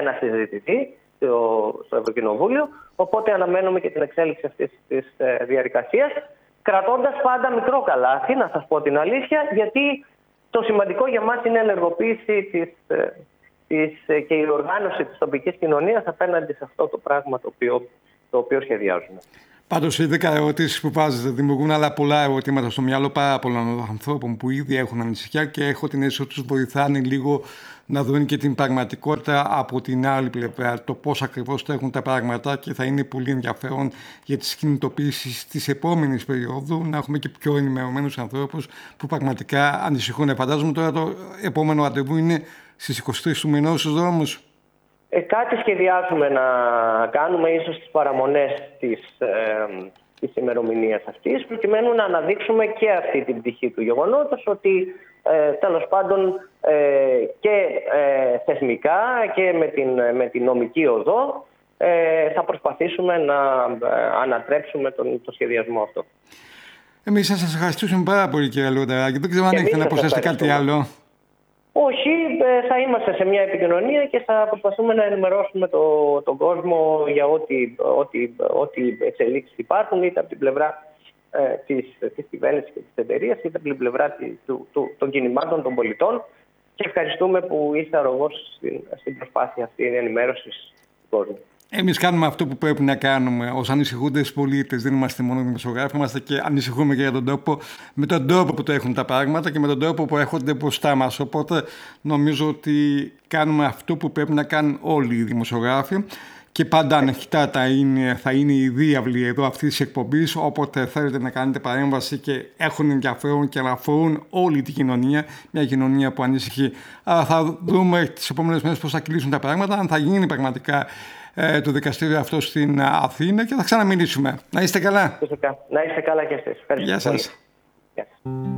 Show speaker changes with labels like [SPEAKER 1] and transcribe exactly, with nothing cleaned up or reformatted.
[SPEAKER 1] να συζητηθεί στο, στο Ευρωκοινοβούλιο. Οπότε αναμένουμε και την εξέλιξη αυτής της ε, διαδικασίας, κρατώντας πάντα μικρό καλάθι, να σας πω την αλήθεια, γιατί το σημαντικό για μας είναι η ενεργοποίηση της, ε, της, ε, και η οργάνωση της τοπικής κοινωνίας απέναντι σε αυτό το πράγμα το οποίο, το οποίο σχεδιάζουμε.
[SPEAKER 2] Πάντως, οι δέκα ερωτήσεις που βάζετε δημιουργούν άλλα πολλά ερωτήματα στο μυαλό πάρα πολλών ανθρώπων που ήδη έχουν ανησυχία και έχω την αίσθηση ότι τους βοηθάνε λίγο να δουν και την πραγματικότητα από την άλλη πλευρά, το πώς ακριβώς θα έχουν τα πράγματα, και θα είναι πολύ ενδιαφέρον για τις κινητοποιήσεις της επόμενης περίοδου να έχουμε και πιο ενημερωμένους ανθρώπους που πραγματικά ανησυχούν. Φαντάζομαι τώρα το επόμενο ραντεβού είναι στις είκοσι τρεις του μηνός στους δρόμους.
[SPEAKER 1] Ε, κάτι σχεδιάζουμε να κάνουμε, ίσως τις παραμονές της, ε, της ημερομηνίας αυτής, προκειμένου να αναδείξουμε και αυτή την πτυχή του γεγονότος, ότι ε, τέλος πάντων ε, και ε, θεσμικά και με την, με την νομική οδό ε, θα προσπαθήσουμε να ε, ανατρέψουμε τον, τον σχεδιασμό αυτό.
[SPEAKER 2] Εμείς θα σας ευχαριστούμε πάρα πολύ, κύριε Λιωταράκη. Δεν ξέρω αν έχετε να προσθέσετε κάτι άλλο.
[SPEAKER 1] Όχι, θα είμαστε σε μια επικοινωνία και θα προσπαθούμε να ενημερώσουμε το, τον κόσμο για ό,τι, ό,τι, ό,τι εξελίξεις υπάρχουν, είτε από την πλευρά ε, της, της κυβέρνησης και της εταιρείας, είτε από την πλευρά της, του, του, των κινημάτων των πολιτών. Και ευχαριστούμε που είστε αρρωγός στην, στην προσπάθεια αυτή ενημέρωσης του κόσμου.
[SPEAKER 2] Εμείς κάνουμε αυτό που πρέπει να κάνουμε ως ανησυχούντες πολίτες. Δεν είμαστε μόνο δημοσιογράφοι, είμαστε και ανησυχούμε και για τον τόπο, με τον τρόπο που το έχουν τα πράγματα και με τον τρόπο που έρχονται μπροστά μας. Οπότε νομίζω ότι κάνουμε αυτό που πρέπει να κάνουν όλοι οι δημοσιογράφοι. Και πάντα ανοιχτά είναι, θα είναι η διάβλη εδώ αυτή τη εκπομπή. Όποτε θέλετε να κάνετε παρέμβαση και έχουν ενδιαφέρον και αναφορούν όλη την κοινωνία, μια κοινωνία που ανησυχεί. Άρα θα δούμε τις επόμενες μέρες πώς θα κυλήσουν τα πράγματα, αν θα γίνει πραγματικά ε, το δικαστήριο αυτό στην Αθήνα, και θα ξαναμιλήσουμε. Να είστε καλά.
[SPEAKER 1] Να είστε καλά και εσείς.
[SPEAKER 2] Γεια σας.
[SPEAKER 1] Γεια σας.